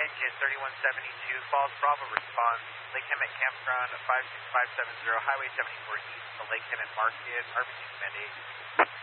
JIT 3172, Falls Bravo response, Lake Hemet Campground 56570, Highway 74 East, the Lake Hemet Market, RBC Command 8.